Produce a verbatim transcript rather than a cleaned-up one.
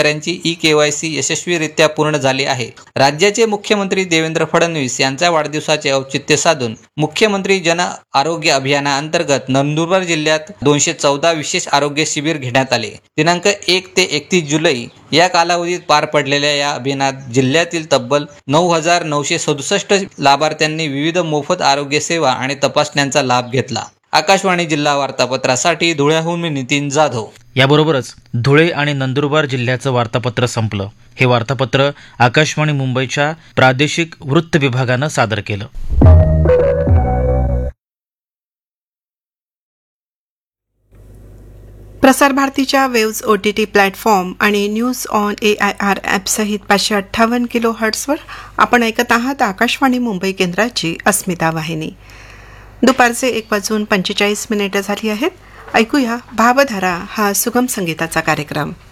शेतकऱ्यांची e KYC यशस्वीरित्या पूर्ण झाली आहे. राज्याचे मुख्यमंत्री देवेंद्र फडणवीस यांच्या वाढदिवसाचे औचित्य साधून मुख्यमंत्री जन आरोग्य अभियानाअंतर्गत नंदुरबार जिल्ह्यात दोनशे चौदा विशेष आरोग्य शिबिर घेण्यात आले. दिनांक एक ते एकतीस जुलै या कालावधीत पार पडलेल्या या अभियानात जिल्ह्यातील तब्बल नऊ हजार नऊशे सदुसष्ट लाभार्थ्यांनी विविध मोफत आरोग्य सेवा आणि तपासण्यांचा लाभ घेतला. आकाशवाणी जिल्हा वार्तापत्रासाठी धुळ्याहून मी नितीन जाधव. याबरोबरच धुळे आणि नंदुरबार जिल्ह्याचं वार्तापत्र संपलं. हे वार्तापत्र आकाशवाणी मुंबईच्या प्रादेशिक वृत्त विभागानं सादर केलं. प्रसार भारतीच्या waves O T T platform आणि news on A I R ॲपसहित पाचशे अठ्ठावन्न किलो हर्ट्सवर आपण ऐकत आहात आकाशवाणी मुंबई केंद्राची अस्मिता वाहिनी. दुपारचे एक वाजून पंचेचाळीस मिनिटं झाली आहेत. ऐकूया भावधारा हा सुगम संगीताचा कार्यक्रम.